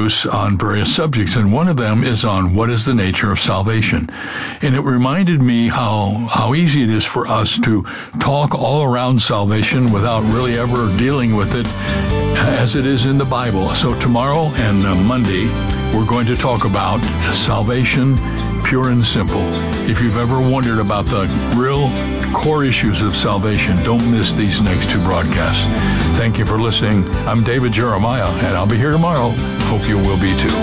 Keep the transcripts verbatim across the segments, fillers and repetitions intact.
produce on various subjects, and one of them is on what is the nature of salvation. And it reminded me how, how easy it is for us to talk all around salvation without really ever dealing with it as it is in the Bible. So tomorrow and uh, Monday, we're going to talk about salvation, pure and simple. If you've ever wondered about the real core issues of salvation, don't miss these next two broadcasts. Thank you for listening. I'm David Jeremiah, and I'll be here tomorrow. Hope you will be too.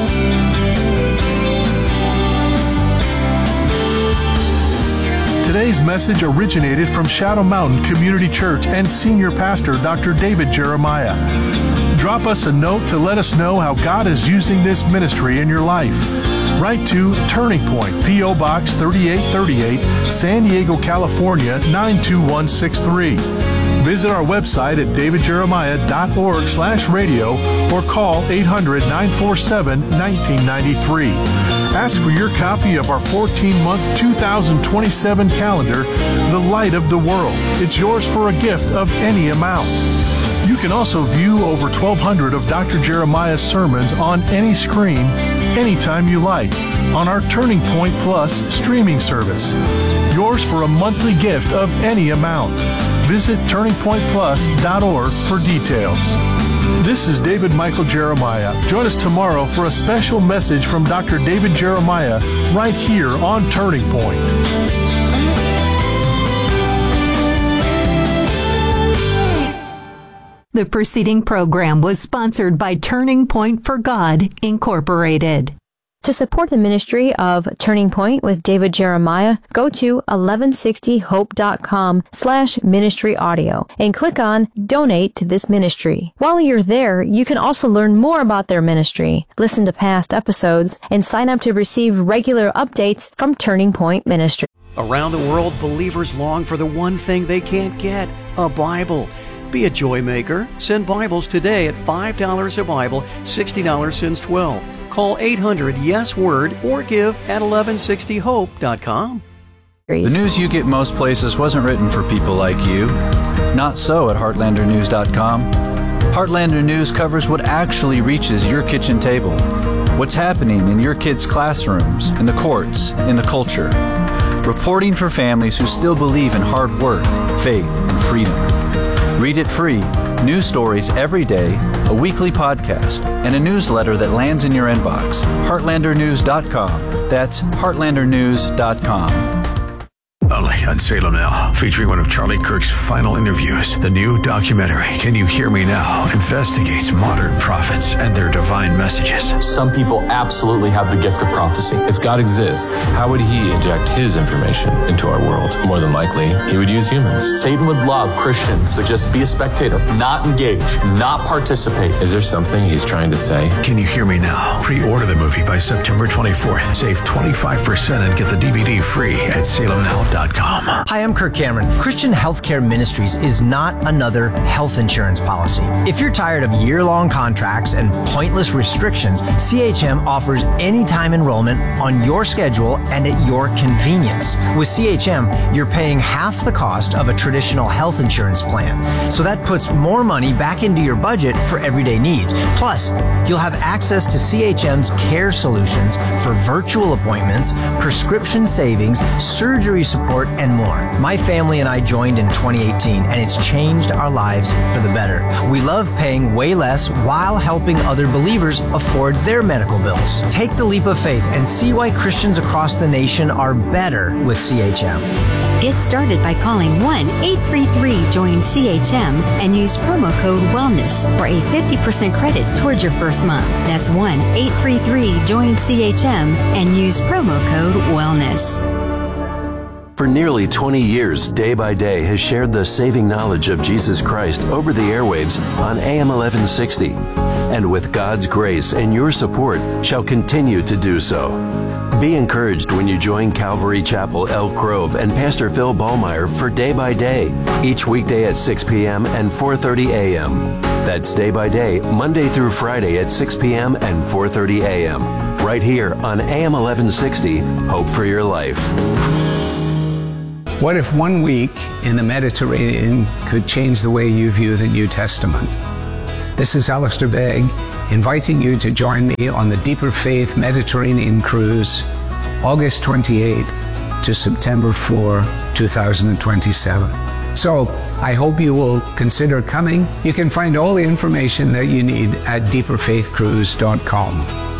Today's message originated from Shadow Mountain Community Church and Senior Pastor Doctor David Jeremiah. Drop us a note to let us know how God is using this ministry in your life. Write to Turning Point, P O. Box thirty-eight thirty-eight, San Diego, California, nine two one six three. Visit our website at davidjeremiah.org slash radio or call eight hundred, nine four seven, nineteen ninety-three. Ask for your copy of our fourteen-month two thousand twenty-seven calendar, The Light of the World. It's yours for a gift of any amount. You can also view over twelve hundred of Doctor Jeremiah's sermons on any screen, anytime you like, on our Turning Point Plus streaming service. Yours for a monthly gift of any amount. Visit turning point plus dot org for details. This is David Michael Jeremiah. Join us tomorrow for a special message from Doctor David Jeremiah right here on Turning Point. The preceding program was sponsored by Turning Point for God, Incorporated. To support the ministry of Turning Point with David Jeremiah, go to eleven sixty hope dot com slash ministry audio and click on Donate to this ministry. While you're there, you can also learn more about their ministry, listen to past episodes, and sign up to receive regular updates from Turning Point Ministry. Around the world, believers long for the one thing they can't get, a Bible. Be a joy maker. Send Bibles today at five dollars a Bible, sixty dollars since twelve. Call eight hundred yes word or give at eleven sixty hope dot com. The news you get most places wasn't written for people like you. Not so at heartlander news dot com. Heartlander News covers what actually reaches your kitchen table. What's happening in your kids' classrooms, in the courts, in the culture. Reporting for families who still believe in hard work, faith, and freedom. Read it free. News stories every day, a weekly podcast, and a newsletter that lands in your inbox. heartlander news dot com. That's heartlander news dot com. Only on Salem Now, featuring one of Charlie Kirk's final interviews. The new documentary, Can You Hear Me Now?, investigates modern prophets and their divine messages. Some people absolutely have the gift of prophecy. If God exists, how would he inject his information into our world? More than likely, he would use humans. Satan would love Christians to just be a spectator, not engage, not participate. Is there something he's trying to say? Can You Hear Me Now? Pre-order the movie by September twenty-fourth. Save twenty-five percent and get the D V D free at salem now dot com. Hi, I'm Kirk Cameron. Christian Healthcare Ministries is not another health insurance policy. If you're tired of year-long contracts and pointless restrictions, C H M offers anytime enrollment on your schedule and at your convenience. With C H M, you're paying half the cost of a traditional health insurance plan. So that puts more money back into your budget for everyday needs. Plus, you'll have access to C H M's care solutions for virtual appointments, prescription savings, surgery support, and more. My family and I joined in twenty eighteen, and it's changed our lives for the better. We love paying way less while helping other believers afford their medical bills. Take the leap of faith and see why Christians across the nation are better with C H M. Get started by calling one eight three three join C H M and use promo code WELLNESS for a fifty percent credit towards your first month. That's one eight three three join C H M and use promo code WELLNESS. For nearly twenty years, Day by Day has shared the saving knowledge of Jesus Christ over the airwaves on A M eleven sixty, and with God's grace and your support shall continue to do so. Be encouraged when you join Calvary Chapel, Elk Grove, and Pastor Phil Ballmeyer for Day by Day, each weekday at six p.m. and four thirty a.m. That's Day by Day, Monday through Friday at six p.m. and four thirty a.m. right here on A M eleven sixty, Hope for Your Life. What if one week in the Mediterranean could change the way you view the New Testament? This is Alistair Begg, inviting you to join me on the Deeper Faith Mediterranean Cruise, August twenty-eighth to September fourth, two thousand twenty-seven. So, I hope you will consider coming. You can find all the information that you need at deeper faith cruise dot com.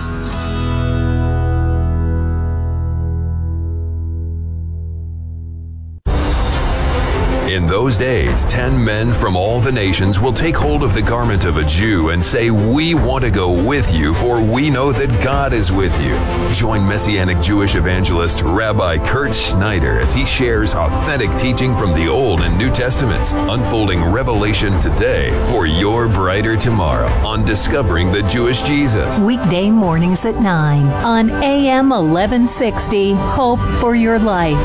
In those days, ten men from all the nations will take hold of the garment of a Jew and say, "We want to go with you, for we know that God is with you." Join Messianic Jewish evangelist Rabbi Kurt Schneider as he shares authentic teaching from the Old and New Testaments, unfolding revelation today for your brighter tomorrow on Discovering the Jewish Jesus. Weekday mornings at nine on A M eleven sixty, Hope for Your Life.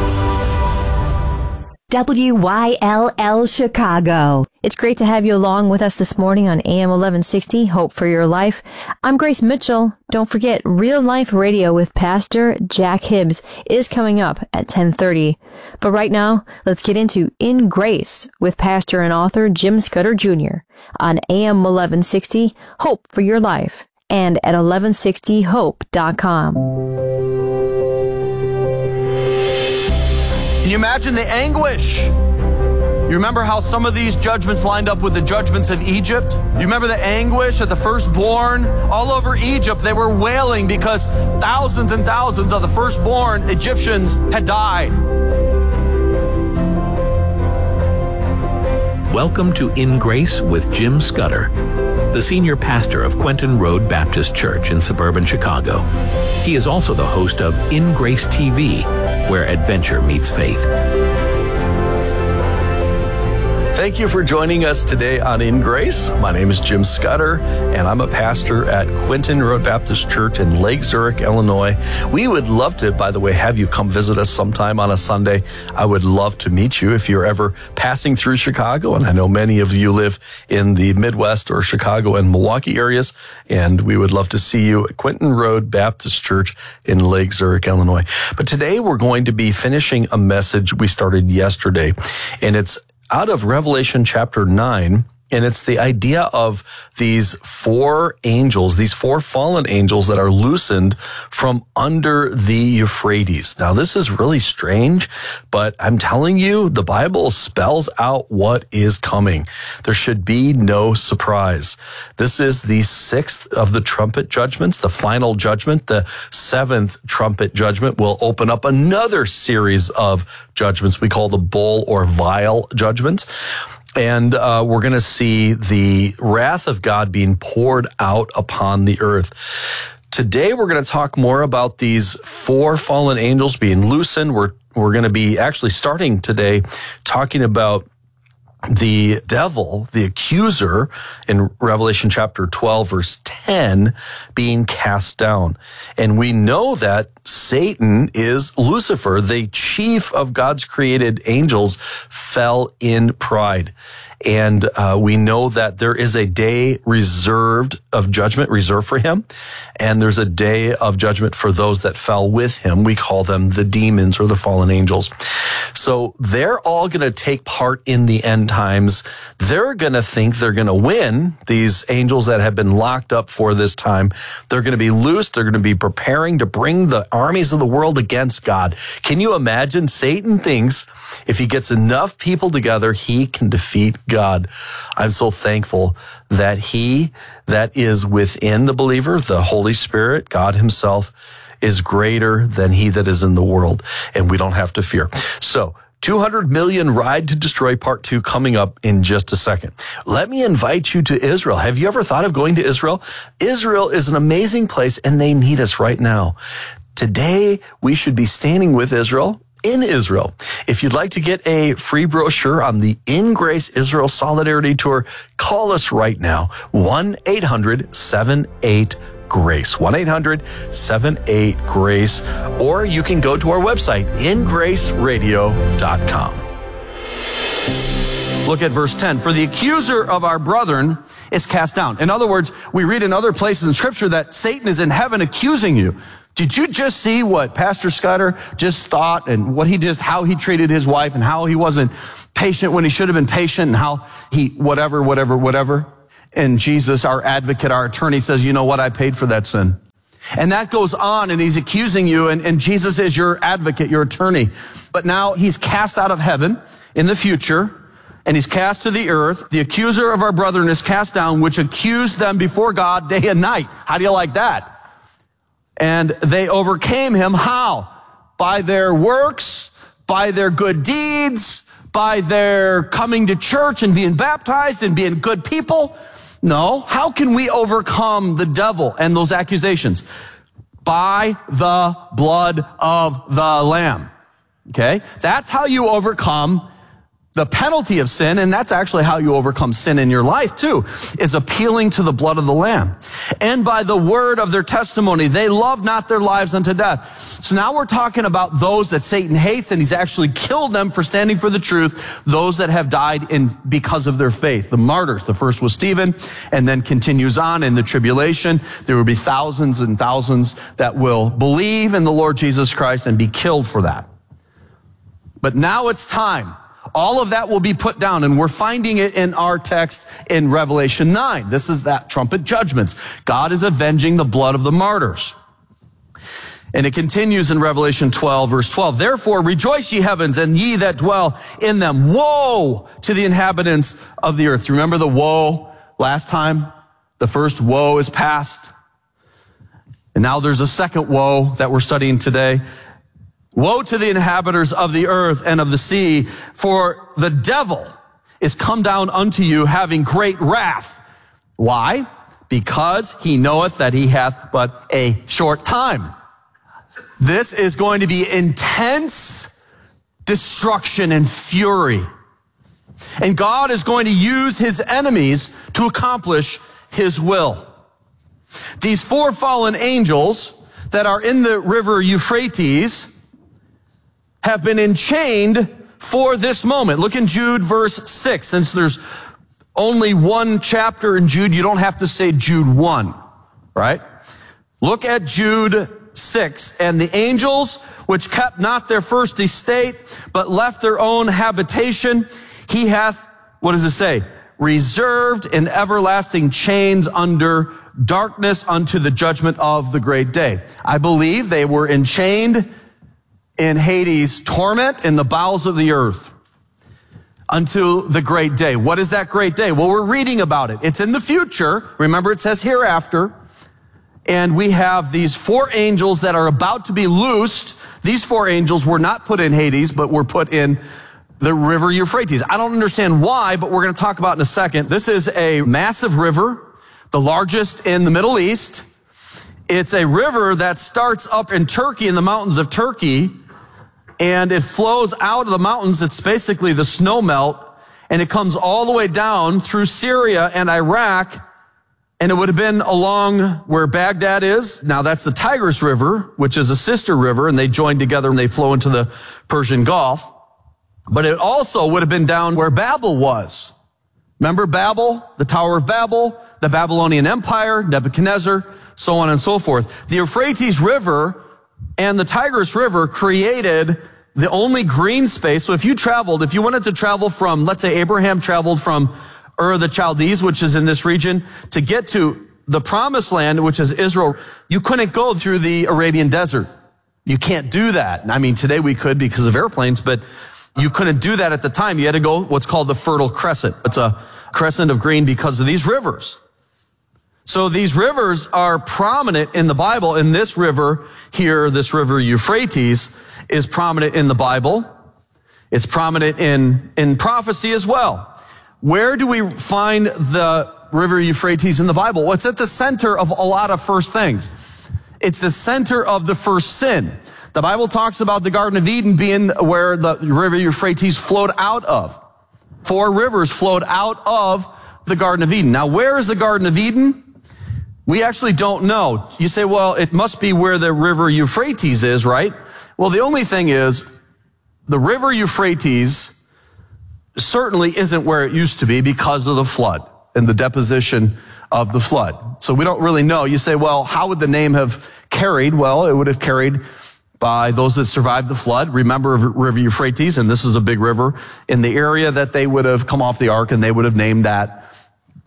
W Y L L Chicago. It's great to have you along with us this morning on A M eleven sixty, Hope for Your Life. I'm Grace Mitchell. Don't forget, Real Life Radio with Pastor Jack Hibbs is coming up at ten thirty. But right now, let's get into In Grace with pastor and author Jim Scudder Junior on A M eleven sixty, Hope for Your Life, and at eleven sixty hope dot com. Can you imagine the anguish? You remember how some of these judgments lined up with the judgments of Egypt? You remember the anguish at the firstborn? All over Egypt, they were wailing because thousands and thousands of the firstborn Egyptians had died. Welcome to In Grace with Jim Scudder, the senior pastor of Quentin Road Baptist Church in suburban Chicago. He is also the host of In Grace T V, where adventure meets faith. Thank you for joining us today on In Grace. My name is Jim Scudder, and I'm a pastor at Quentin Road Baptist Church in Lake Zurich, Illinois. We would love to, by the way, have you come visit us sometime on a Sunday. I would love to meet you if you're ever passing through Chicago, and I know many of you live in the Midwest or Chicago and Milwaukee areas, and we would love to see you at Quentin Road Baptist Church in Lake Zurich, Illinois. But today we're going to be finishing a message we started yesterday, and it's out of Revelation chapter nine, and it's the idea of these four angels, these four fallen angels that are loosened from under the Euphrates. Now, this is really strange, but I'm telling you, the Bible spells out what is coming. There should be no surprise. This is the sixth of the trumpet judgments, the final judgment. The seventh trumpet judgment will open up another series of judgments we call the bowl or vial judgments. And uh, we're going to see the wrath of God being poured out upon the earth. Today, we're going to talk more about these four fallen angels being loosened. We're we're going to be actually starting today talking about the devil, the accuser, in Revelation chapter twelve, verse ten, being cast down. And we know that Satan is Lucifer, the chief of God's created angels, fell in pride. And uh, we know that there is a day reserved of judgment reserved for him. And there's a day of judgment for those that fell with him. We call them the demons or the fallen angels. So they're all going to take part in the end times. They're going to think they're going to win. These angels that have been locked up for this time, they're going to be loosed. They're going to be preparing to bring the armies of the world against God. Can you imagine? Satan thinks if he gets enough people together, he can defeat God. I'm so thankful that he that is within the believer, the Holy Spirit, God himself, is greater than he that is in the world, and we don't have to fear. So, two hundred million Ride to Destroy Part two coming up in just a second. Let me invite you to Israel. Have you ever thought of going to Israel? Israel is an amazing place, and they need us right now. Today, we should be standing with Israel in Israel. If you'd like to get a free brochure on the In Grace Israel Solidarity Tour, call us right now, one eight hundred seven eight GRACE, one eight hundred seven eight GRACE, or you can go to our website, in grace radio dot com. Look at verse ten. For the accuser of our brethren is cast down. In other words, we read in other places in Scripture that Satan is in heaven accusing you. Did you just see what Pastor Scudder just thought and what he just, how he treated his wife and how he wasn't patient when he should have been patient and how he, whatever, whatever, whatever? And Jesus, our advocate, our attorney, says, you know what? I paid for that sin. And that goes on, and he's accusing you, and, and Jesus is your advocate, your attorney. But now he's cast out of heaven in the future, and he's cast to the earth. The accuser of our brethren is cast down, which accused them before God day and night. How do you like that? And they overcame him. How? By their works, by their good deeds, by their coming to church and being baptized and being good people. No. How can we overcome the devil and those accusations? By the blood of the Lamb. Okay? That's how you overcome the penalty of sin, and that's actually how you overcome sin in your life too, is appealing to the blood of the Lamb. And by the word of their testimony, they loved not their lives unto death. So now we're talking about those that Satan hates, and he's actually killed them for standing for the truth, those that have died in because of their faith. The martyrs, the first was Stephen, and then continues on in the tribulation. There will be thousands and thousands that will believe in the Lord Jesus Christ and be killed for that. But now it's time. All of that will be put down, and we're finding it in our text in Revelation nine. This is that trumpet judgments. God is avenging the blood of the martyrs. And it continues in Revelation twelve, verse twelve. Therefore rejoice, ye heavens, and ye that dwell in them. Woe to the inhabitants of the earth. Remember the woe last time? The first woe is past. And now there's a second woe that we're studying today. Woe to the inhabitants of the earth and of the sea, for the devil is come down unto you, having great wrath. Why? Because he knoweth that he hath but a short time. This is going to be intense destruction and fury. And God is going to use his enemies to accomplish his will. These four fallen angels that are in the river Euphrates have been enchained for this moment. Look in Jude verse six. Since there's only one chapter in Jude, you don't have to say Jude one, right? Look at Jude six. And the angels which kept not their first estate, but left their own habitation, he hath, what does it say? Reserved in everlasting chains under darkness unto the judgment of the great day. I believe they were enchained in Hades' torment in the bowels of the earth until the great day. What is that great day? Well, we're reading about it. It's in the future. Remember, it says hereafter. And we have these four angels that are about to be loosed. These four angels were not put in Hades, but were put in the river Euphrates. I don't understand why, but we're going to talk about in a second. This is a massive river, the largest in the Middle East. It's a river that starts up in Turkey, in the mountains of Turkey, and it flows out of the mountains. It's basically the snow melt, and it comes all the way down through Syria and Iraq, and it would have been along where Baghdad is. Now that's the Tigris River, which is a sister river, and they join together and they flow into the Persian Gulf. But it also would have been down where Babel was. Remember Babel, the Tower of Babel, the Babylonian Empire, Nebuchadnezzar, so on and so forth. The Euphrates River and the Tigris River created the only green space. So if you traveled, if you wanted to travel from, let's say Abraham traveled from Ur of the Chaldees, which is in this region, to get to the promised land, which is Israel, you couldn't go through the Arabian desert. You can't do that. I mean, today we could because of airplanes, but you couldn't do that at the time. You had to go what's called the Fertile Crescent. It's a crescent of green because of these rivers. So these rivers are prominent in the Bible, and this river here, this river Euphrates, is prominent in the Bible. It's prominent in, in prophecy as well. Where do we find the river Euphrates in the Bible? Well, it's at the center of a lot of first things. It's the center of the first sin. The Bible talks about the Garden of Eden being where the river Euphrates flowed out of. Four rivers flowed out of the Garden of Eden. Now, where is the Garden of Eden? We actually don't know. You say, well, it must be where the river Euphrates is, right? Well, the only thing is, the river Euphrates certainly isn't where it used to be because of the flood and the deposition of the flood. So we don't really know. You say, well, how would the name have carried? Well, it would have carried by those that survived the flood. Remember River Euphrates, and this is a big river in the area that they would have come off the ark, and they would have named that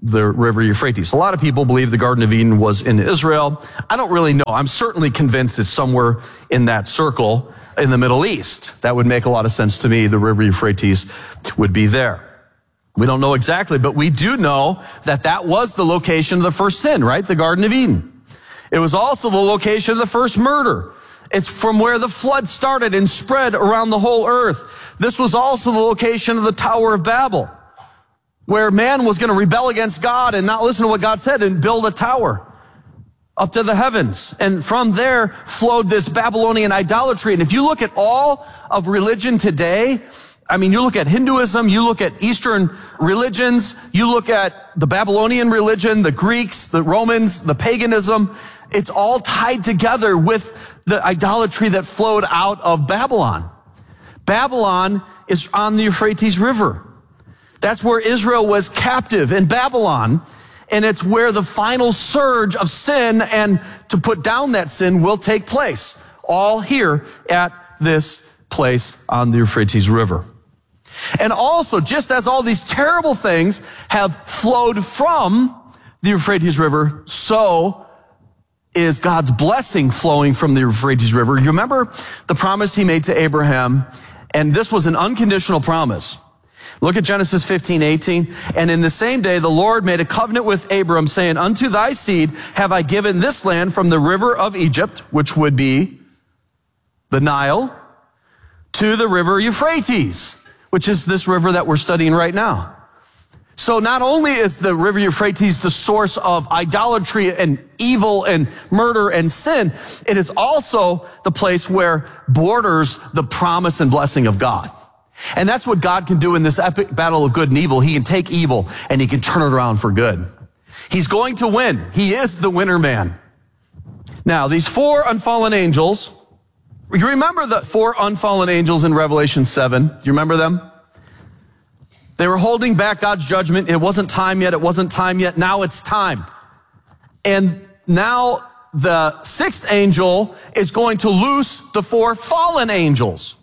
the river Euphrates. A lot of people believe the Garden of Eden was in Israel. I don't really know. I'm certainly convinced it's somewhere in that circle in the Middle East. That would make a lot of sense to me. The river Euphrates would be there. We don't know exactly, but we do know that that was the location of the first sin, right? The Garden of Eden. It was also the location of the first murder. It's from where the flood started and spread around the whole earth. This was also the location of the Tower of Babel, where man was going to rebel against God and not listen to what God said and build a tower up to the heavens. And from there flowed this Babylonian idolatry. And if you look at all of religion today, I mean, you look at Hinduism, you look at Eastern religions, you look at the Babylonian religion, the Greeks, the Romans, the paganism, it's all tied together with the idolatry that flowed out of Babylon. Babylon is on the Euphrates River. That's where Israel was captive, in Babylon. And it's where the final surge of sin and to put down that sin will take place. All here at this place on the Euphrates River. And also, just as all these terrible things have flowed from the Euphrates River, so is God's blessing flowing from the Euphrates River. You remember the promise he made to Abraham? And this was an unconditional promise. Look at Genesis fifteen, eighteen. And in the same day, the Lord made a covenant with Abram, saying, unto thy seed have I given this land from the river of Egypt, which would be the Nile, to the river Euphrates, which is this river that we're studying right now. So not only is the river Euphrates the source of idolatry and evil and murder and sin, it is also the place where borders the promise and blessing of God. And that's what God can do in this epic battle of good and evil. He can take evil and he can turn it around for good. He's going to win. He is the winner man. Now, these four unfallen angels, you remember the four unfallen angels in Revelation seven? Do you remember them? They were holding back God's judgment. It wasn't time yet. It wasn't time yet. Now it's time. And now the sixth angel is going to loose the four fallen angels.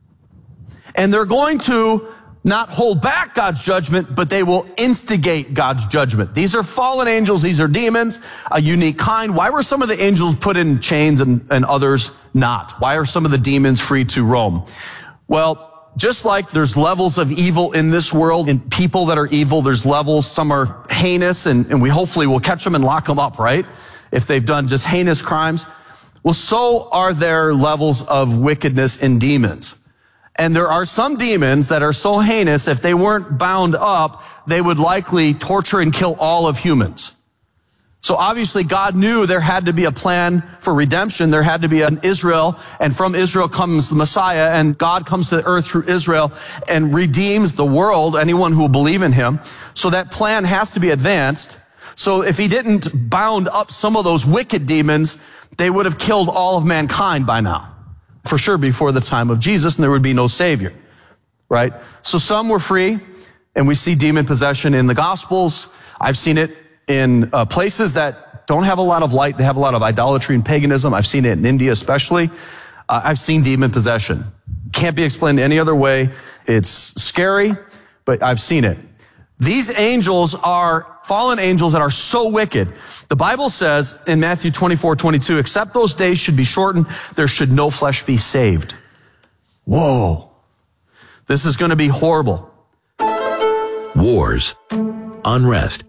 And they're going to not hold back God's judgment, but they will instigate God's judgment. These are fallen angels. These are demons, a unique kind. Why were some of the angels put in chains and, and others not? Why are some of the demons free to roam? Well, just like there's levels of evil in this world, and people that are evil, there's levels. Some are heinous, and, and we hopefully will catch them and lock them up, right? If they've done just heinous crimes. Well, so are there levels of wickedness in demons. And there are some demons that are so heinous, if they weren't bound up, they would likely torture and kill all of humans. So obviously God knew there had to be a plan for redemption. There had to be an Israel, and from Israel comes the Messiah, and God comes to the earth through Israel and redeems the world, anyone who will believe in him. So that plan has to be advanced. So if he didn't bound up some of those wicked demons, they would have killed all of mankind by now. For sure before the time of Jesus, and there would be no Savior, right? So some were free, and we see demon possession in the Gospels. I've seen it in uh, places that don't have a lot of light. They have a lot of idolatry and paganism. I've seen it in India especially. Uh, I've seen demon possession. Can't be explained any other way. It's scary, but I've seen it. These angels are fallen angels that are so wicked. The Bible says in Matthew twenty-four, twenty-two, except those days should be shortened, there should no flesh be saved. Whoa. This is going to be horrible. Wars, unrest,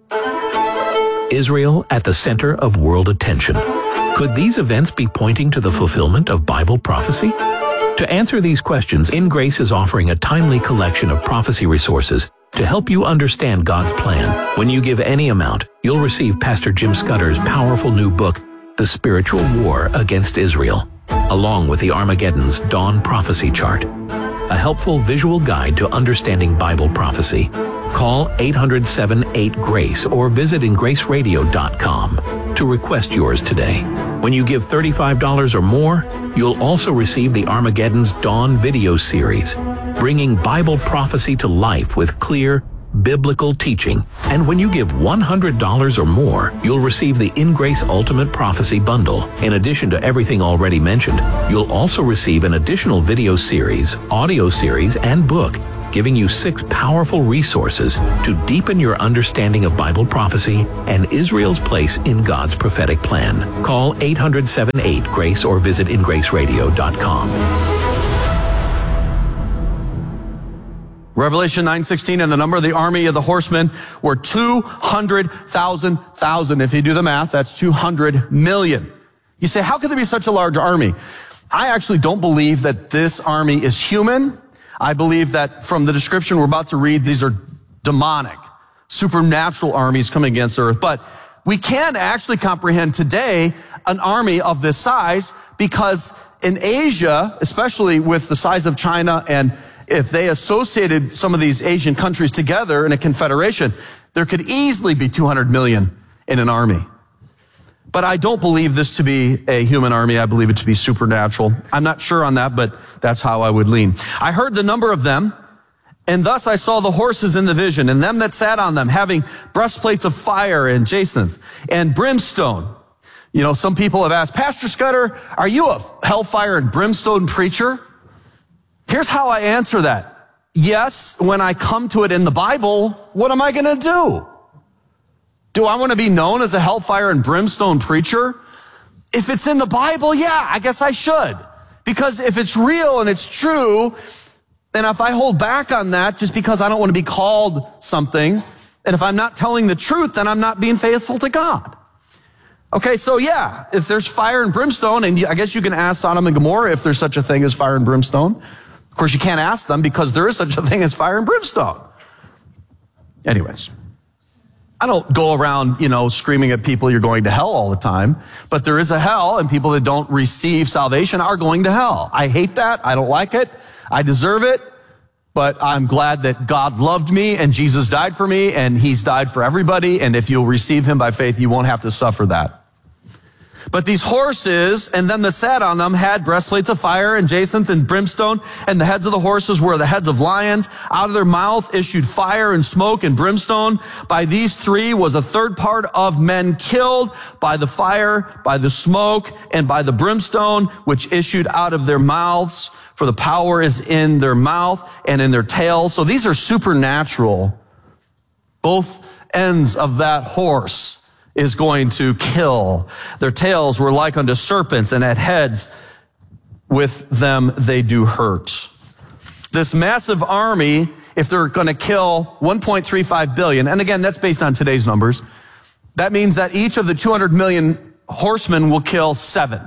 Israel at the center of world attention. Could these events be pointing to the fulfillment of Bible prophecy? To answer these questions, In Grace is offering a timely collection of prophecy resources to help you understand God's plan. When you give any amount, you'll receive Pastor Jim Scudder's powerful new book, The Spiritual War Against Israel, along with the Armageddon's Dawn Prophecy Chart, a helpful visual guide to understanding Bible prophecy. Call eight hundred, seven eight, GRACE or visit in grace radio dot com to request yours today. When you give thirty-five dollars or more, you'll also receive the Armageddon's Dawn video series, bringing Bible prophecy to life with clear, biblical teaching. And when you give one hundred dollars or more, you'll receive the In Grace Ultimate Prophecy Bundle. In addition to everything already mentioned, you'll also receive an additional video series, audio series, and book giving you six powerful resources to deepen your understanding of Bible prophecy and Israel's place in God's prophetic plan. Call eight hundred, seven eight, GRACE or visit in grace radio dot com. Revelation nine sixteen, and the number of the army of the horsemen were two hundred thousand thousand. If you do the math, that's two hundred million. You say, how could there be such a large army? I actually don't believe that this army is human. I believe that from the description we're about to read, these are demonic, supernatural armies coming against earth. But we can actually comprehend today an army of this size, because in Asia, especially with the size of China, and if they associated some of these Asian countries together in a confederation, there could easily be two hundred million in an army. But I don't believe this to be a human army. I believe it to be supernatural. I'm not sure on that, but that's how I would lean. I heard the number of them, and thus I saw the horses in the vision, and them that sat on them, having breastplates of fire and jacinth and brimstone. You know, some people have asked, Pastor Scudder, are you a hellfire and brimstone preacher? Here's how I answer that. Yes, when I come to it in the Bible, what am I going to do? Do I want to be known as a hellfire and brimstone preacher? If it's in the Bible, yeah, I guess I should. Because if it's real and it's true, and if I hold back on that just because I don't want to be called something, and if I'm not telling the truth, then I'm not being faithful to God. Okay, so yeah, if there's fire and brimstone, and I guess you can ask Sodom and Gomorrah if there's such a thing as fire and brimstone. Of course, you can't ask them because there is such a thing as fire and brimstone. Anyways. I don't go around, you know, screaming at people you're going to hell all the time, but there is a hell, and people that don't receive salvation are going to hell. I hate that. I don't like it. I deserve it, but I'm glad that God loved me and Jesus died for me, and he's died for everybody, and if you'll receive him by faith, you won't have to suffer that. But these horses, and them that sat on them, had breastplates of fire and jacinth and brimstone, and the heads of the horses were the heads of lions. Out of their mouth issued fire and smoke and brimstone. By these three was a third part of men killed by the fire, by the smoke, and by the brimstone, which issued out of their mouths. For the power is in their mouth and in their tails. So these are supernatural. Both ends of that horse is going to kill. Their tails were like unto serpents, and at heads with them they do hurt. This massive army, if they're going to kill one point three five billion, and again, that's based on today's numbers, that means that each of the two hundred million horsemen will kill seven,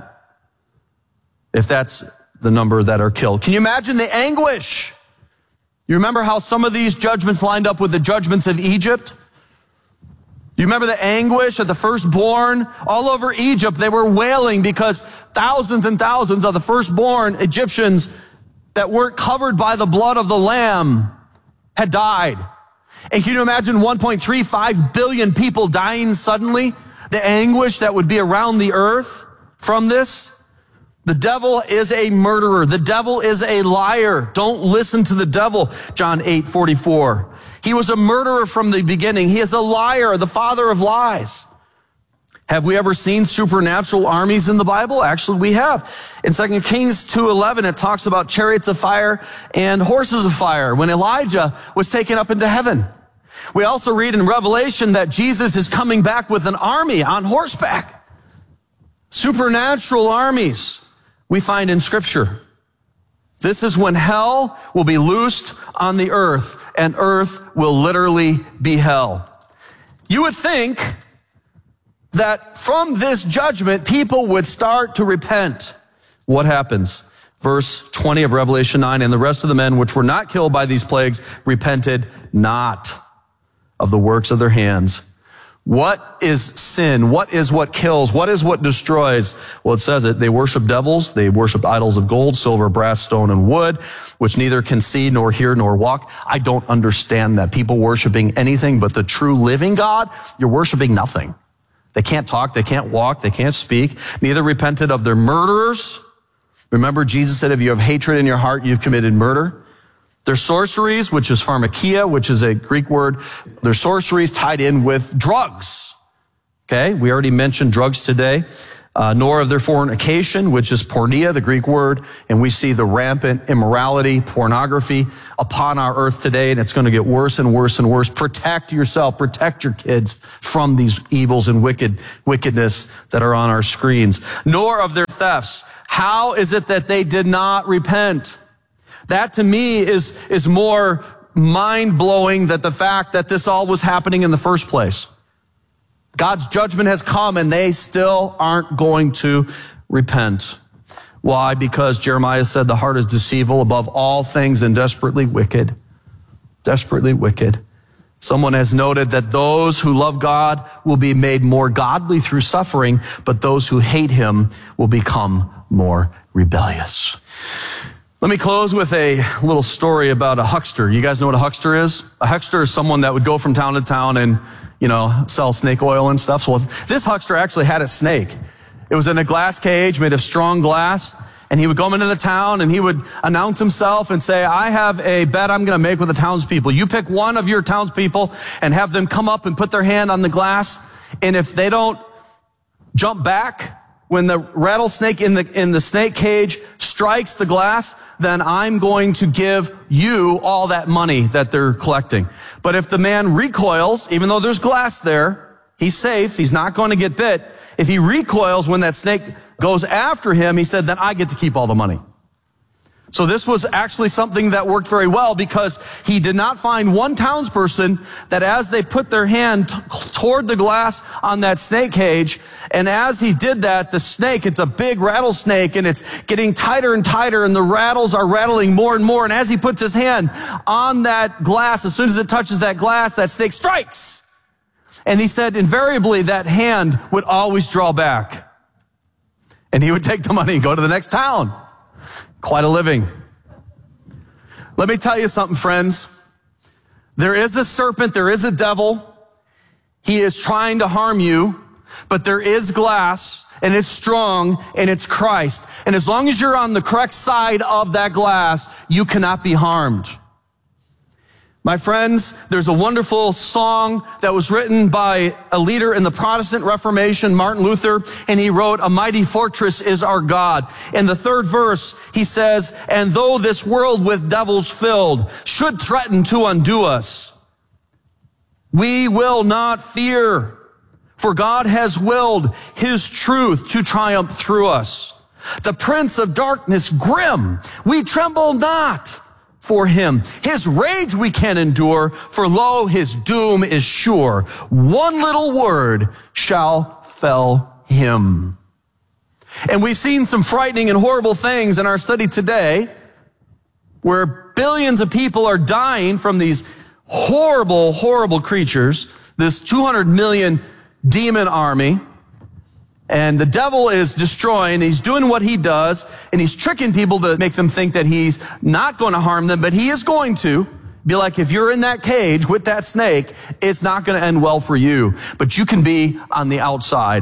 if that's the number that are killed. Can you imagine the anguish? You remember how some of these judgments lined up with the judgments of Egypt? You remember the anguish of the firstborn? All over Egypt, they were wailing because thousands and thousands of the firstborn Egyptians that weren't covered by the blood of the Lamb had died. And can you imagine one point three five billion people dying suddenly? The anguish that would be around the earth from this? The devil is a murderer. The devil is a liar. Don't listen to the devil. John eight forty-four. He was a murderer from the beginning. He is a liar, the father of lies. Have we ever seen supernatural armies in the Bible? Actually, we have. In Second Kings two eleven, it talks about chariots of fire and horses of fire when Elijah was taken up into heaven. We also read in Revelation that Jesus is coming back with an army on horseback. Supernatural armies we find in Scripture. This is when hell will be loosed on the earth, and earth will literally be hell. You would think that from this judgment, people would start to repent. What happens? Verse twenty of Revelation nine, and the rest of the men which were not killed by these plagues repented not of the works of their hands. What is sin? What is what kills? What is what destroys? Well, it says it. They worship devils. They worship idols of gold, silver, brass, stone, and wood, which neither can see nor hear nor walk. I don't understand that. People worshiping anything but the true living God, you're worshiping nothing. They can't talk. They can't walk. They can't speak. Neither repented of their murderers. Remember, Jesus said, if you have hatred in your heart, you've committed murder. Their sorceries, which is pharmakia, which is a Greek word. Their sorceries tied in with drugs. Okay, we already mentioned drugs today. Uh, nor of their fornication, which is porneia, the Greek word, and we see the rampant immorality, pornography upon our earth today, and it's going to get worse and worse and worse. Protect yourself, protect your kids from these evils and wicked wickedness that are on our screens. Nor of their thefts. How is it that they did not repent? That to me is, is more mind-blowing than the fact that this all was happening in the first place. God's judgment has come and they still aren't going to repent. Why? Because Jeremiah said the heart is deceitful above all things and desperately wicked. Desperately wicked. Someone has noted that those who love God will be made more godly through suffering, but those who hate him will become more rebellious. Let me close with a little story about a huckster. You guys know what a huckster is? A huckster is someone that would go from town to town and, you know, sell snake oil and stuff. So this huckster actually had a snake. It was in a glass cage made of strong glass. And he would go into the town and he would announce himself and say, I have a bet I'm going to make with the townspeople. You pick one of your townspeople and have them come up and put their hand on the glass. And if they don't jump back when the rattlesnake in the, in the snake cage strikes the glass, then I'm going to give you all that money that they're collecting. But if the man recoils, even though there's glass there, he's safe. He's not going to get bit. If he recoils when that snake goes after him, he said, then I get to keep all the money. So this was actually something that worked very well because he did not find one townsperson that as they put their hand t- toward the glass on that snake cage, and as he did that, the snake, it's a big rattlesnake and it's getting tighter and tighter and the rattles are rattling more and more. And as he puts his hand on that glass, as soon as it touches that glass, that snake strikes. And he said invariably that hand would always draw back. And he would take the money and go to the next town. Quite a living. Let me tell you something, friends. There is a serpent, there is a devil. He is trying to harm you, but there is glass, and it's strong, and it's Christ. And as long as you're on the correct side of that glass, you cannot be harmed. My friends, there's a wonderful song that was written by a leader in the Protestant Reformation, Martin Luther, and he wrote, "A mighty fortress is our God." In the third verse, he says, "And though this world with devils filled should threaten to undo us, we will not fear, for God has willed his truth to triumph through us. The prince of darkness grim, we tremble not for him. His rage we can endure, for lo, his doom is sure. One little word shall fell him." And we've seen some frightening and horrible things in our study today, where billions of people are dying from these horrible, horrible creatures, this two hundred million demon army. And the devil is destroying, he's doing what he does, and he's tricking people to make them think that he's not going to harm them, but he is going to. Be like, if you're in that cage with that snake, it's not going to end well for you. But you can be on the outside.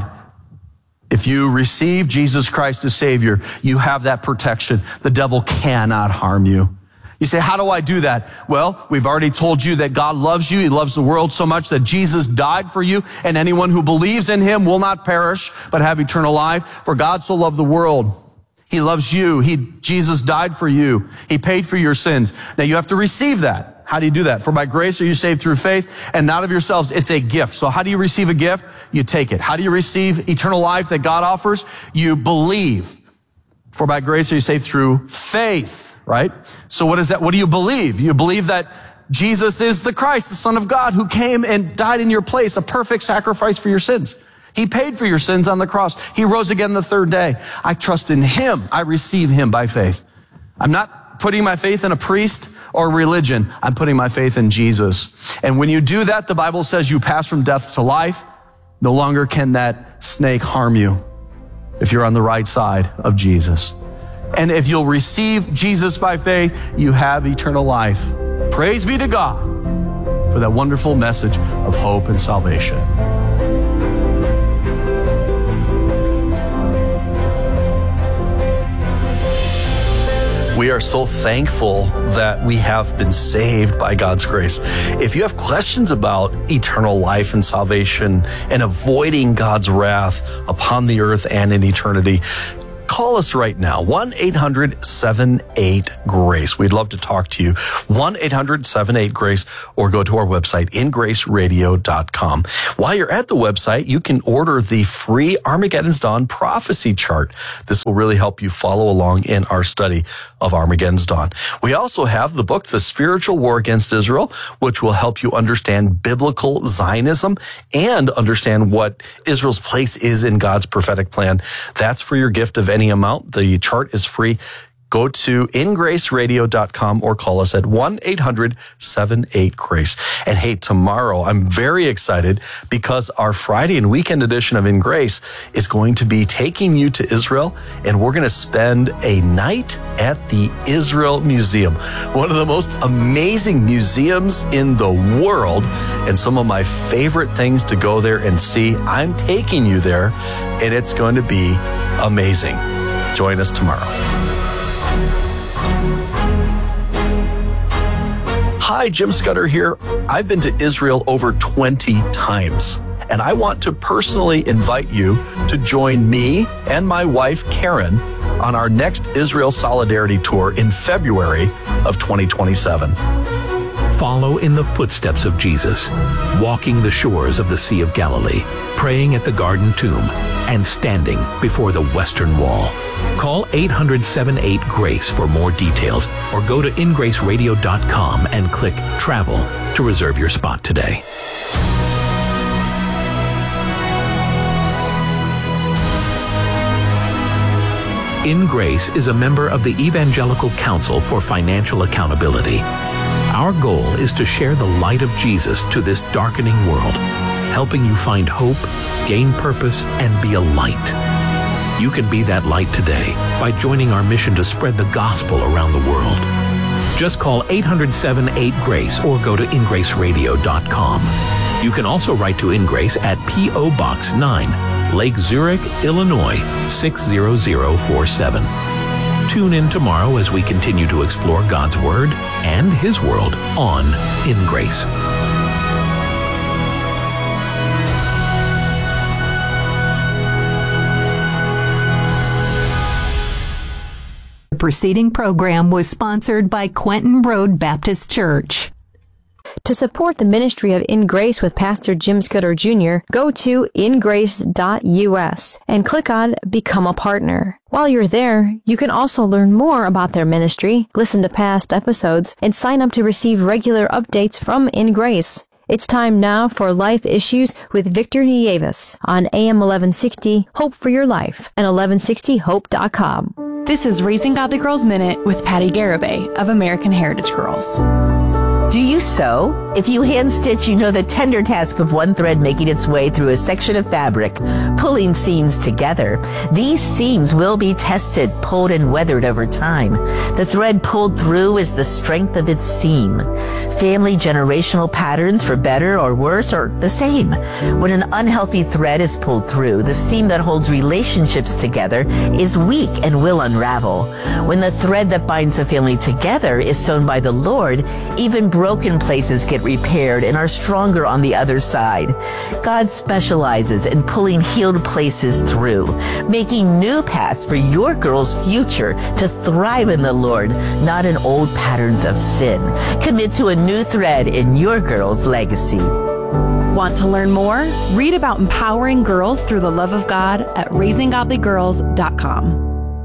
If you receive Jesus Christ as Savior, you have that protection. The devil cannot harm you. You say, how do I do that? Well, we've already told you that God loves you. He loves the world so much that Jesus died for you, and anyone who believes in him will not perish, but have eternal life. For God so loved the world. He loves you. He, Jesus died for you. He paid for your sins. Now you have to receive that. How do you do that? For by grace are you saved through faith, and not of yourselves. It's a gift. So how do you receive a gift? You take it. How do you receive eternal life that God offers? You believe. For by grace are you saved through faith. Right? So what is that? What do you believe? You believe that Jesus is the Christ, the Son of God, who came and died in your place, a perfect sacrifice for your sins. He paid for your sins on the cross. He rose again the third day. I trust in him. I receive him by faith. I'm not putting my faith in a priest or religion. I'm putting my faith in Jesus. And when you do that, the Bible says you pass from death to life. No longer can that snake harm you if you're on the right side of Jesus. And if you'll receive Jesus by faith, you have eternal life. Praise be to God for that wonderful message of hope and salvation. We are so thankful that we have been saved by God's grace. If you have questions about eternal life and salvation and avoiding God's wrath upon the earth and in eternity, call us right now, one eight hundred seven eight GRACE. We'd love to talk to you, one eight hundred seven eight GRACE, or go to our website, in grace radio dot com. While you're at the website, you can order the free Armageddon's Dawn prophecy chart. This will really help you follow along in our study of Armageddon's Dawn. We also have the book, The Spiritual War Against Israel, which will help you understand biblical Zionism and understand what Israel's place is in God's prophetic plan. That's for your gift of any amount. The chart is free. Go to in grace radio dot com or call us at one eight hundred seven eight GRACE. And hey, tomorrow I'm very excited because our Friday and weekend edition of In Grace is going to be taking you to Israel, and we're going to spend a night at the Israel Museum, one of the most amazing museums in the world, and some of my favorite things to go there and see. I'm taking you there, and it's going to be amazing. Join us tomorrow. Hi, Jim Scudder here. I've been to Israel over twenty times, and I want to personally invite you to join me and my wife, Karen, on our next Israel Solidarity Tour in February of twenty twenty-seven. Follow in the footsteps of Jesus, walking the shores of the Sea of Galilee, praying at the Garden Tomb, and standing before the Western Wall. Call eight hundred seven eight GRACE for more details, or go to in grace radio dot com and click Travel to reserve your spot today. In Grace is a member of the Evangelical Council for Financial Accountability. Our goal is to share the light of Jesus to this darkening world, helping you find hope, gain purpose, and be a light. You can be that light today by joining our mission to spread the gospel around the world. Just call eight hundred seven eight GRACE or go to in grace radio dot com. You can also write to In Grace at P O Box nine, Lake Zurich, Illinois six zero zero four seven. Tune in tomorrow as we continue to explore God's Word and His world on In Grace. The preceding program was sponsored by Quentin Road Baptist Church. To support the ministry of In Grace with Pastor Jim Scudder Junior, go to in grace dot U S and click on Become a Partner. While you're there, you can also learn more about their ministry, listen to past episodes, and sign up to receive regular updates from In Grace. It's time now for Life Issues with Victor Nieves on A M eleven sixty Hope for Your Life and eleven sixty hope dot com. This is Raising Godly Girls Minute with Patty Garibay of American Heritage Girls. Do you sew? If you hand stitch, you know the tender task of one thread making its way through a section of fabric, pulling seams together. These seams will be tested, pulled, and weathered over time. The thread pulled through is the strength of its seam. Family generational patterns, for better or worse, are the same. When an unhealthy thread is pulled through, the seam that holds relationships together is weak and will unravel. When the thread that binds the family together is sewn by the Lord, even broken places get repaired and are stronger on the other side. God specializes in pulling healed places through, making new paths for your girl's future to thrive in the Lord, not in old patterns of sin. Commit to a new thread in your girl's legacy. Want to learn more? Read about empowering girls through the love of God at raising godly girls dot com.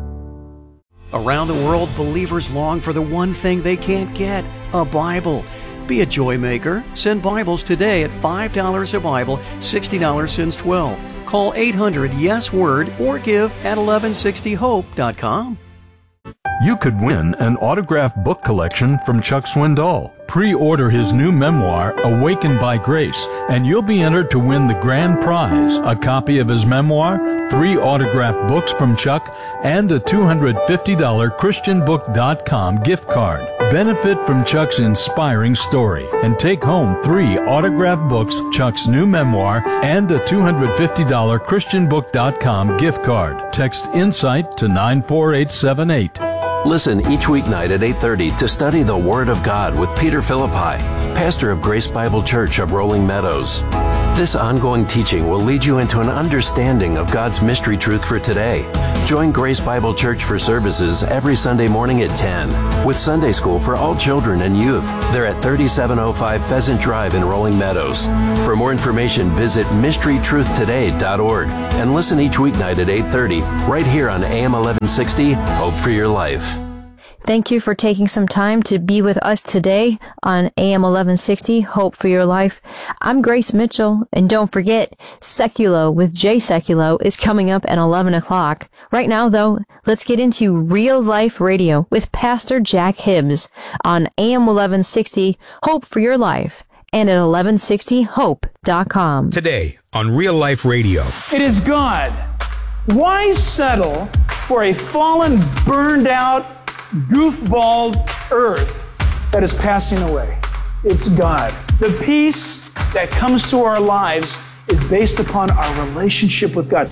Around the world, believers long for the one thing they can't get, a Bible. Be a joy maker. Send Bibles today at five dollars a Bible, sixty dollars since twelve. Call eight hundred yes word or give at eleven sixty hope dot com. You could win an autographed book collection from Chuck Swindoll. Pre-order his new memoir, Awakened by Grace, and you'll be entered to win the grand prize, a copy of his memoir, three autographed books from Chuck, and a two hundred fifty dollars christian book dot com gift card. Benefit from Chuck's inspiring story and take home three autographed books, Chuck's new memoir, and a two hundred fifty dollars christian book dot com gift card. Text INSIGHT to nine four eight seven eight. Listen each weeknight at eight thirty to study the Word of God with Peter Philippi, pastor of Grace Bible Church of Rolling Meadows. This ongoing teaching will lead you into an understanding of God's mystery truth for today. Join Grace Bible Church for services every Sunday morning at ten, with Sunday school for all children and youth. They're at thirty-seven oh five Pheasant Drive in Rolling Meadows. For more information, visit mystery truth today dot org and listen each weeknight at eight thirty right here on A M eleven sixty, Hope for Your Life. Thank you for taking some time to be with us today on A M eleven sixty, Hope for Your Life. I'm Grace Mitchell, and don't forget, Seculo with Jay Seculo is coming up at eleven o'clock. Right now, though, let's get into Real Life Radio with Pastor Jack Hibbs on A M eleven sixty, Hope for Your Life, and at eleven sixty hope dot com. Today on Real Life Radio. It is God. Why settle for a fallen, burned out, goofball earth that is passing away? It's God. The peace that comes to our lives is based upon our relationship with God.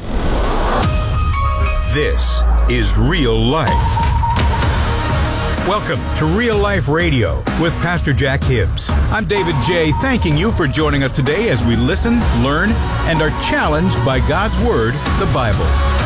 This is Real Life. Welcome to Real Life Radio with Pastor Jack Hibbs. I'm David J., thanking you for joining us today as we listen, learn, and are challenged by God's Word, the Bible.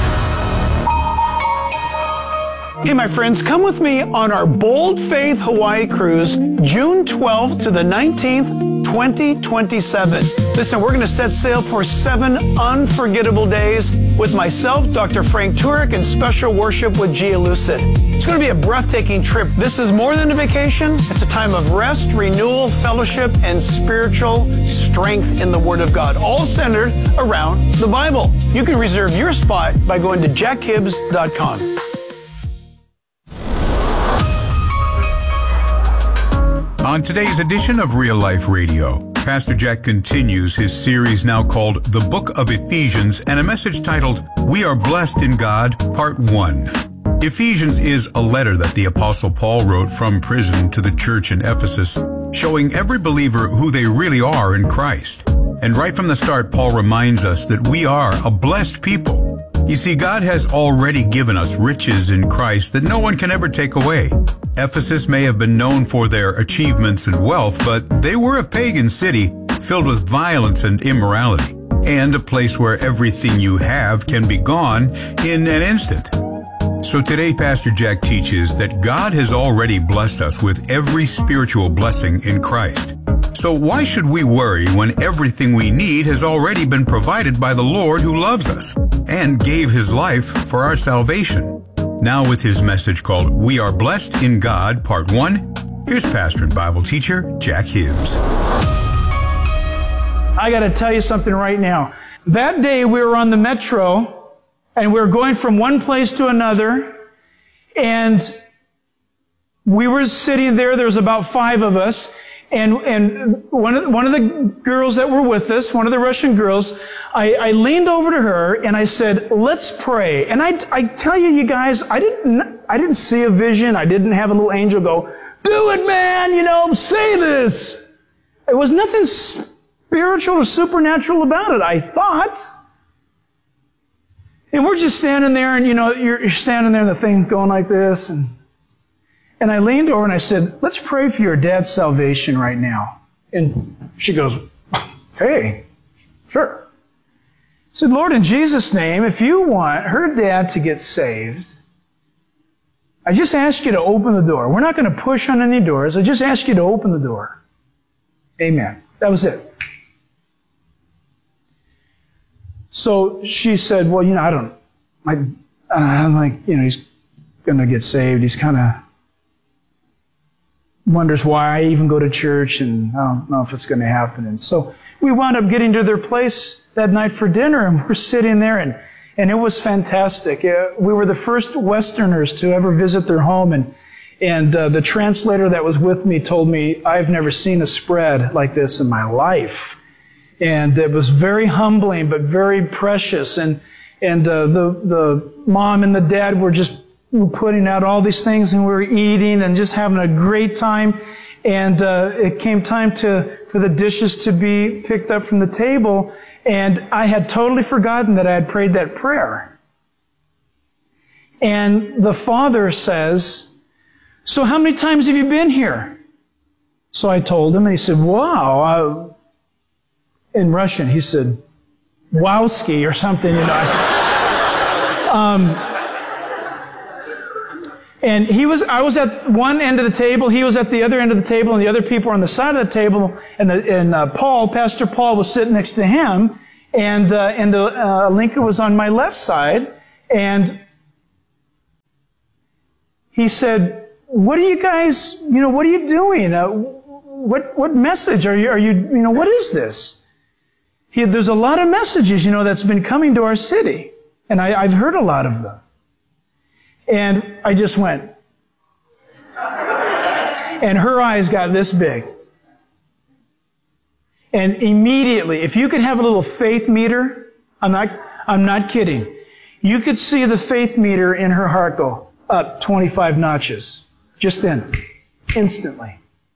Hey, my friends, come with me on our Bold Faith Hawaii cruise, June twelfth to the nineteenth, twenty twenty-seven. Listen, we're going to set sail for seven unforgettable days with myself, Doctor Frank Turek, and special worship with Gia Lucid. It's going to be a breathtaking trip. This is more than a vacation. It's a time of rest, renewal, fellowship, and spiritual strength in the Word of God, all centered around the Bible. You can reserve your spot by going to jack hibbs dot com. On today's edition of Real Life Radio, Pastor Jack continues his series now called The Book of Ephesians and a message titled, We Are Blessed in God, Part one. Ephesians is a letter that the Apostle Paul wrote from prison to the church in Ephesus, showing every believer who they really are in Christ. And right from the start, Paul reminds us that we are a blessed people. You see, God has already given us riches in Christ that no one can ever take away. Ephesus may have been known for their achievements and wealth, but they were a pagan city filled with violence and immorality, and a place where everything you have can be gone in an instant. So today, Pastor Jack teaches that God has already blessed us with every spiritual blessing in Christ. So why should we worry when everything we need has already been provided by the Lord who loves us and gave His life for our salvation? Now with his message called We Are Blessed in God, Part one, here's pastor and Bible teacher Jack Hibbs. I got to tell you something right now. That day we were on the metro, and we were going from one place to another, and we were sitting there. There was about five of us. And, and one of, one of the girls that were with us, one of the Russian girls, I, I leaned over to her and I said, let's pray. And I, I tell you, you guys, I didn't, I didn't see a vision. I didn't have a little angel go, do it, man, you know, say this. There was nothing spiritual or supernatural about it, I thought. And we're just standing there and, you know, you're, you're standing there and the thing going like this and And I leaned over and I said, let's pray for your dad's salvation right now. And she goes, hey, sure. I said, Lord, in Jesus' name, if you want her dad to get saved, I just ask you to open the door. We're not going to push on any doors. I just ask you to open the door. Amen. That was it. So she said, well, you know, I don't, I, I'm like, you know, he's going to get saved. He's kind of wonders why I even go to church, and I don't know if it's going to happen. And so we wound up getting to their place that night for dinner, and we're sitting there, and, and it was fantastic. Uh, we were the first Westerners to ever visit their home, and, and uh, the translator that was with me told me, I've never seen a spread like this in my life. And it was very humbling, but very precious. And, and uh, the, the mom and the dad were just we were putting out all these things, and we were eating and just having a great time. And uh, it came time to for the dishes to be picked up from the table, and I had totally forgotten that I had prayed that prayer. And the father says, so how many times have you been here? So I told him, and he said, wow. Uh, in Russian, he said, wowski or something, you know. um, and he was, I was at one end of the table, he was at the other end of the table, and the other people were on the side of the table, and, the, and uh, Paul, Pastor Paul, was sitting next to him, and, uh, and uh, Alinka was on my left side, and he said, what are you guys, you know, what are you doing? Uh, what, what message are you, are you, you know, what is this? He, there's a lot of messages, you know, that's been coming to our city. And I, I've heard a lot of them. And I just went. And her eyes got this big. And immediately, if you could have a little faith meter, I'm not, I'm not kidding. You could see the faith meter in her heart go up twenty-five notches. Just then. Instantly.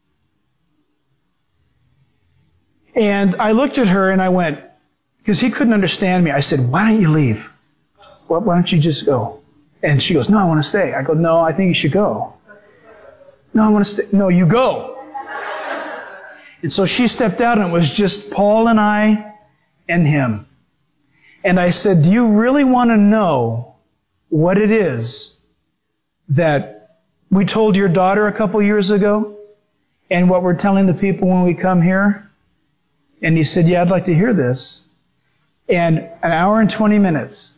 And I looked at her and I went, because he couldn't understand me. I said, why don't you leave? Why don't you just go? And she goes, no, I want to stay. I go, no, I think you should go. No, I want to stay. No, you go. And so she stepped out and it was just Paul and I and him. And I said, do you really want to know what it is that we told your daughter a couple years ago and what we're telling the people when we come here? And he said, yeah, I'd like to hear this. And an hour and twenty minutes,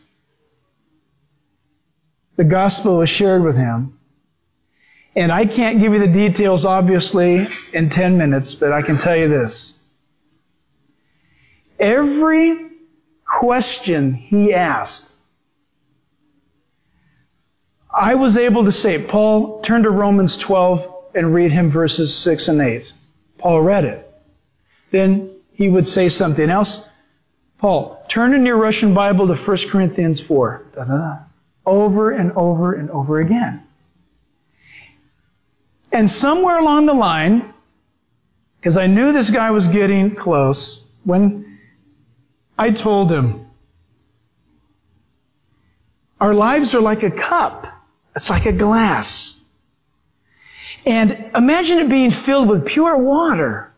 the gospel was shared with him. And I can't give you the details, obviously, in ten minutes, but I can tell you this. Every question he asked, I was able to say, Paul, turn to Romans twelve and read him verses six and eight. Paul read it. Then he would say something else. Paul, turn in your Russian Bible to First Corinthians four. Da, da, da. Over and over and over again. And somewhere along the line, because I knew this guy was getting close, when I told him, our lives are like a cup. It's like a glass. And imagine it being filled with pure water.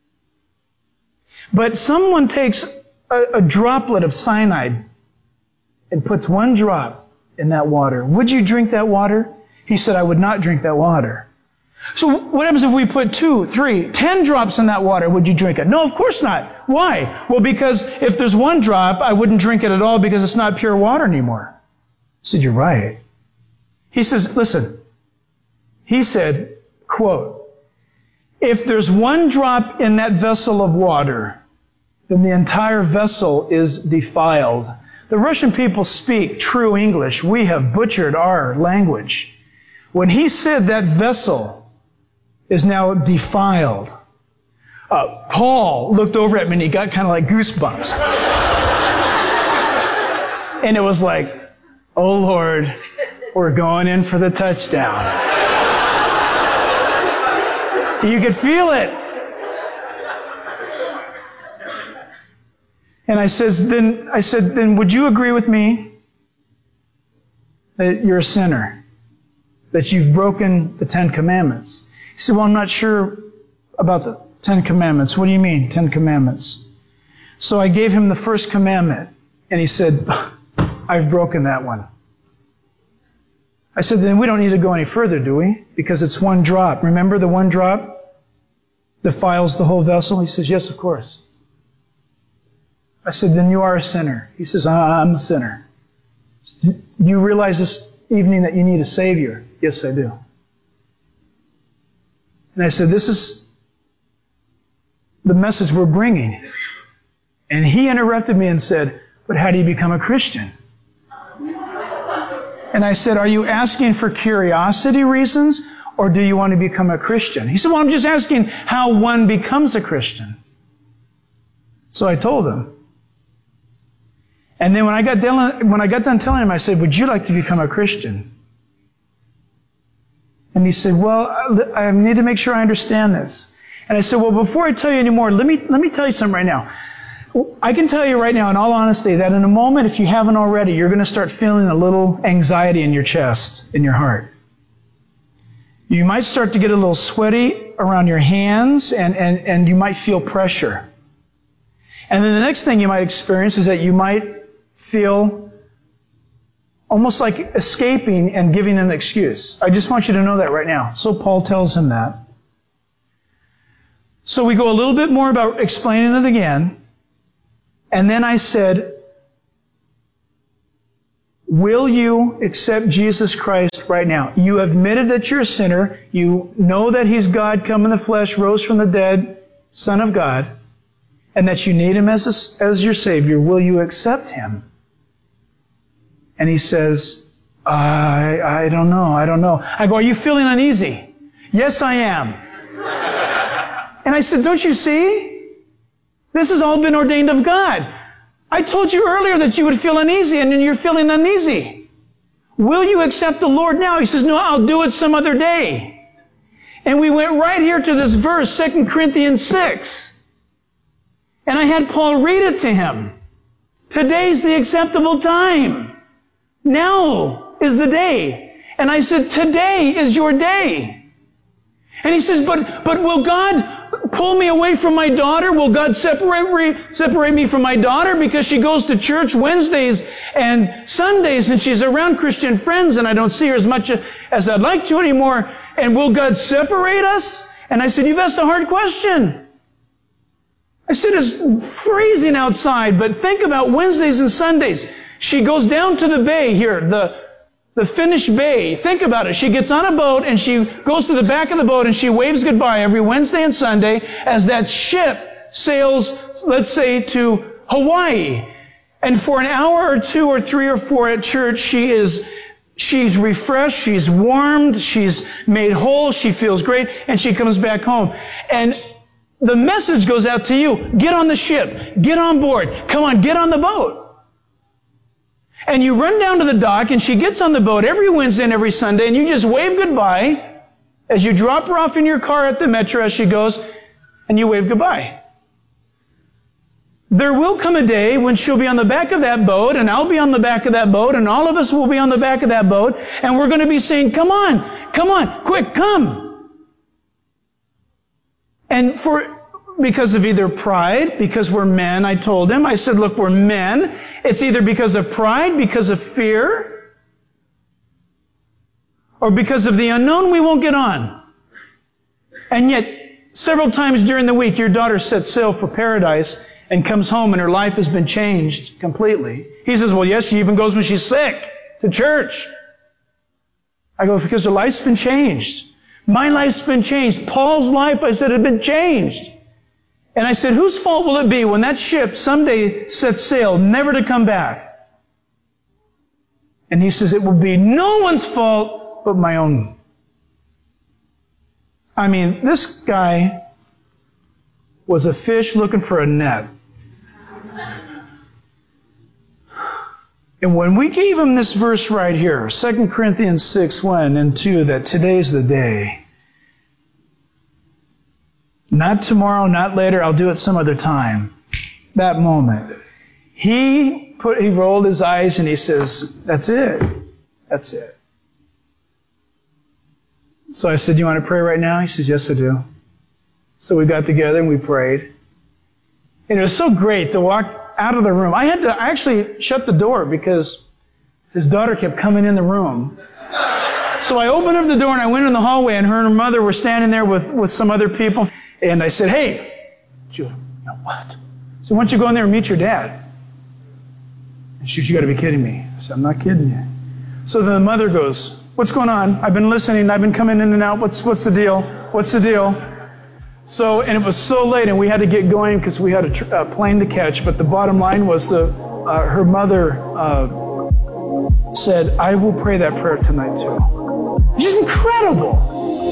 But someone takes a, a droplet of cyanide and puts one drop in that water. Would you drink that water? He said, I would not drink that water. So what happens if we put two, three, ten drops in that water? Would you drink it? No, of course not. Why? Well, because if there's one drop, I wouldn't drink it at all because it's not pure water anymore. I said, you're right. He says, listen. He said, quote, if there's one drop in that vessel of water, then the entire vessel is defiled. The Russian people speak true English. We have butchered our language. When he said that vessel is now defiled, uh, Paul looked over at me and he got kind of like goosebumps. And it was like, oh Lord, we're going in for the touchdown. You could feel it. And I says, then I said, then would you agree with me that you're a sinner? That you've broken the Ten Commandments? He said, well, I'm not sure about the Ten Commandments. What do you mean, Ten Commandments? So I gave him the first commandment, and he said, I've broken that one. I said, then we don't need to go any further, do we? Because it's one drop. Remember the one drop defiles the whole vessel? He says, yes, of course. I said, then you are a sinner. He says, I'm a sinner. Do you realize this evening that you need a Savior? Yes, I do. And I said, this is the message we're bringing. And he interrupted me and said, but how do you become a Christian? And I said, are you asking for curiosity reasons, or do you want to become a Christian? He said, well, I'm just asking how one becomes a Christian. So I told him. And then when I got done, when I got done telling him, I said, would you like to become a Christian? And he said, well, I need to make sure I understand this. And I said, well, before I tell you any more, let me, let me tell you something right now. I can tell you right now, in all honesty, that in a moment, if you haven't already, you're going to start feeling a little anxiety in your chest, in your heart. You might start to get a little sweaty around your hands, and, and, and you might feel pressure. And then the next thing you might experience is that you might feel almost like escaping and giving an excuse. I just want you to know that right now. So Paul tells him that. So we go a little bit more about explaining it again. And then I said, will you accept Jesus Christ right now? You admitted that you're a sinner. You know that He's God, come in the flesh, rose from the dead, Son of God, and that you need Him as, a, as your Savior. Will you accept Him? And he says, I, I don't know, I don't know. I go, are you feeling uneasy? Yes, I am. And I said, don't you see? This has all been ordained of God. I told you earlier that you would feel uneasy, and then you're feeling uneasy. Will you accept the Lord now? He says, no, I'll do it some other day. And we went right here to this verse, Second Corinthians six. And I had Paul read it to him. Today's the acceptable time. Now is the day. And I said, today is your day. And he says, but, but will God pull me away from my daughter? Will God separate me, separate me from my daughter because she goes to church Wednesdays and Sundays and she's around Christian friends and I don't see her as much as I'd like to anymore? And will God separate us? And I said, you've asked a hard question. I said, it's freezing outside, but think about Wednesdays and Sundays. She goes down to the bay here, the The Finnish Bay. Think about it. She gets on a boat and she goes to the back of the boat and she waves goodbye every Wednesday and Sunday as that ship sails, let's say, to Hawaii. And for an hour or two or three or four at church, she is, she's refreshed, she's warmed, she's made whole, she feels great, and she comes back home. And the message goes out to you. Get on the ship. Get on board. Come on, get on the boat. And you run down to the dock, and she gets on the boat every Wednesday and every Sunday, and you just wave goodbye as you drop her off in your car at the metro as she goes, and you wave goodbye. There will come a day when she'll be on the back of that boat, and I'll be on the back of that boat, and all of us will be on the back of that boat, and we're going to be saying, come on, come on, quick, come. And for... because of either pride, because we're men, I told him. I said, look, we're men. It's either because of pride, because of fear, or because of the unknown, we won't get on. And yet, several times during the week, your daughter sets sail for paradise and comes home and her life has been changed completely. He says, well, yes, she even goes when she's sick to church. I go, because her life's been changed. My life's been changed. Paul's life, I said, had been changed. And I said, whose fault will it be when that ship someday sets sail, never to come back? And he says, it will be no one's fault but my own. I mean, this guy was a fish looking for a net. And when we gave him this verse right here, Second Corinthians six, one and two, that today's the day, not tomorrow, not later, I'll do it some other time. That moment. He put, he rolled his eyes and he says, that's it. That's it. So I said, do you want to pray right now? He says, yes, I do. So we got together and we prayed. And it was so great to walk out of the room. I had to actually shut the door because his daughter kept coming in the room. So I opened up the door and I went in the hallway and her and her mother were standing there with, with some other people. And I said, hey, you know what? So why don't you go in there and meet your dad? And she said, you got to be kidding me. I said, I'm not kidding you. So then the mother goes, what's going on? I've been listening. I've been coming in and out. What's, what's the deal? What's the deal? So, and it was so late and we had to get going because we had a, tr- a plane to catch. But the bottom line was the, uh, her mother uh, said, I will pray that prayer tonight too. Which is incredible.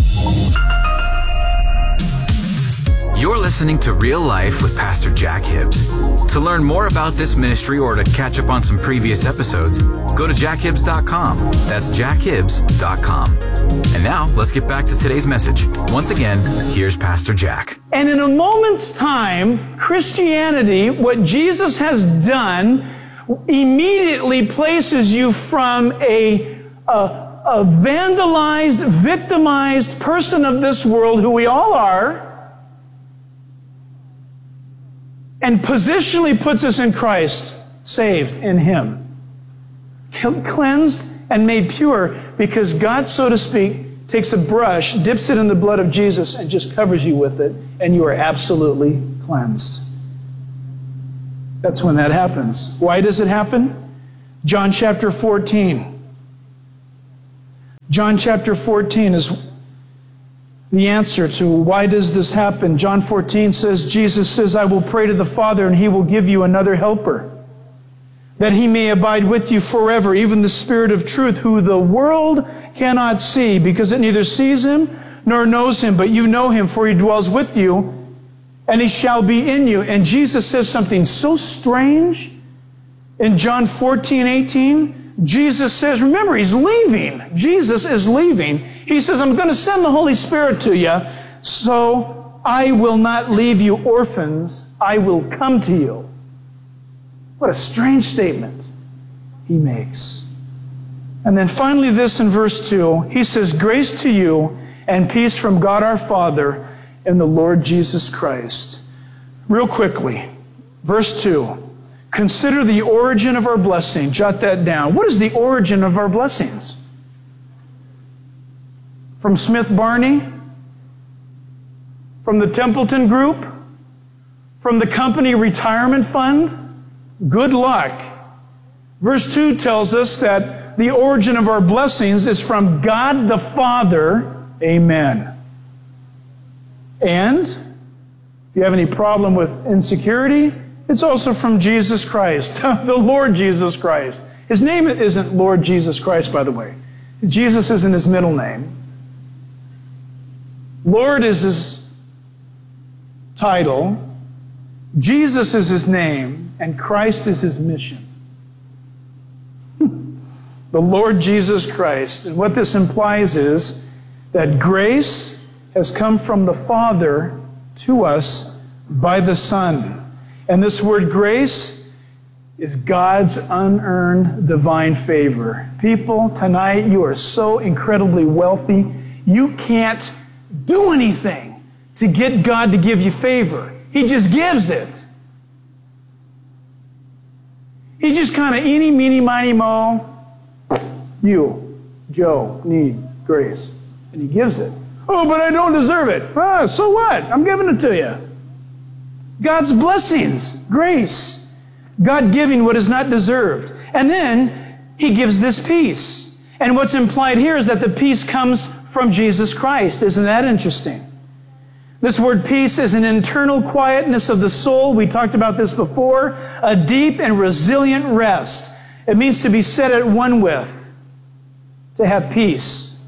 You're listening to Real Life with Pastor Jack Hibbs. To learn more about this ministry or to catch up on some previous episodes, go to jack hibbs dot com. That's jack hibbs dot com. And now, let's get back to today's message. Once again, here's Pastor Jack. And in a moment's time, Christianity, what Jesus has done, immediately places you from a, a, a vandalized, victimized person of this world, who we all are, and positionally puts us in Christ, saved in Him. Cleansed and made pure because God, so to speak, takes a brush, dips it in the blood of Jesus, and just covers you with it, and you are absolutely cleansed. That's when that happens. Why does it happen? John chapter fourteen. John chapter fourteen is the answer to why does this happen. John fourteen says, Jesus says, I will pray to the Father, and He will give you another helper, that He may abide with you forever, even the Spirit of truth, who the world cannot see, because it neither sees Him nor knows Him, but you know Him, for He dwells with you, and He shall be in you. And Jesus says something so strange in John fourteen eighteen. Jesus says, remember, He's leaving. Jesus is leaving. He says, I'm going to send the Holy Spirit to you, so I will not leave you orphans. I will come to you. What a strange statement He makes. And then finally this in verse two, He says, grace to you and peace from God our Father and the Lord Jesus Christ. Real quickly, verse two, consider the origin of our blessing. Jot that down. What is the origin of our blessings? From Smith Barney? From the Templeton Group? From the company retirement fund? Good luck. Verse two tells us that the origin of our blessings is from God the Father. Amen. And if you have any problem with insecurity, it's also from Jesus Christ, the Lord Jesus Christ. His name isn't Lord Jesus Christ, by the way. Jesus isn't His middle name. Lord is His title. Jesus is His name, and Christ is His mission. The Lord Jesus Christ. And what this implies is that grace has come from the Father to us by the Son. And this word grace is God's unearned divine favor. People, tonight you are so incredibly wealthy, you can't do anything to get God to give you favor. He just gives it. He just kind of eeny, meeny, miny, mo. You, Joe, need grace. And He gives it. Oh, but I don't deserve it. Ah, so what? I'm giving it to you. God's blessings, grace. God giving what is not deserved. And then He gives this peace. And what's implied here is that the peace comes from Jesus Christ. Isn't that interesting? This word peace is an internal quietness of the soul. We talked about this before. A deep and resilient rest. It means to be set at one with. To have peace.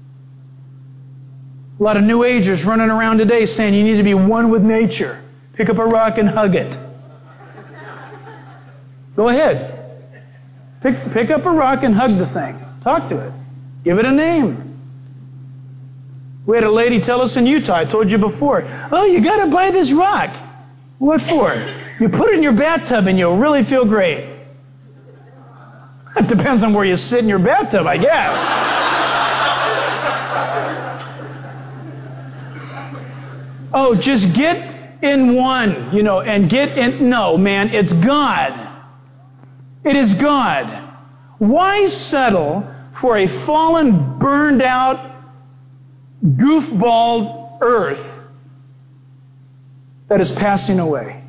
A lot of New Agers running around today saying you need to be one with nature. Pick up a rock and hug it. Go ahead. Pick, pick up a rock and hug the thing. Talk to it. Give it a name. We had a lady tell us in Utah, I told you before, oh, you got to buy this rock. What for? You put it in your bathtub and you'll really feel great. It depends on where you sit in your bathtub, I guess. Oh, just get in one, you know, and get in. No, man, it's God. It is God. Why settle for a fallen, burned out, goofball earth that is passing away?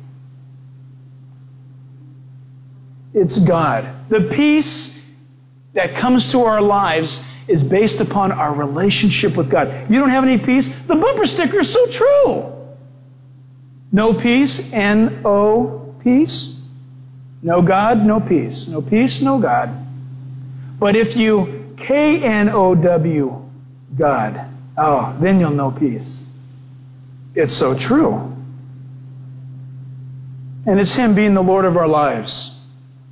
It's God. The peace that comes to our lives is based upon our relationship with God. You don't have any peace? The bumper sticker is so true. No peace, N O, peace. No God, no peace. No peace, no God. But if you K N O W, God, oh, then you'll know peace. It's so true. And it's Him being the Lord of our lives.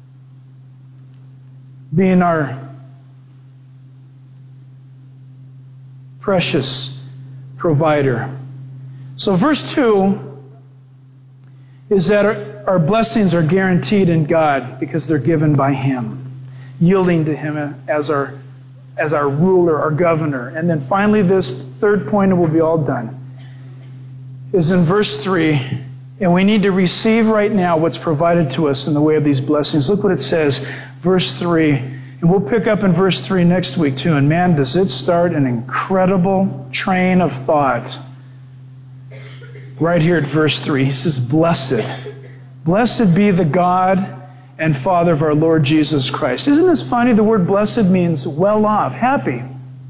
Being our precious provider. So verse two is that our, our blessings are guaranteed in God because they're given by Him, yielding to Him as our as our ruler, our governor. And then finally, this third point, and we'll be all done, is in verse three. And we need to receive right now what's provided to us in the way of these blessings. Look what it says, verse three. And we'll pick up in verse three next week too. And man, does it start an incredible train of thought. Right here at verse three, he says, blessed. Blessed be the God and Father of our Lord Jesus Christ. Isn't this funny? The word blessed means well off, happy.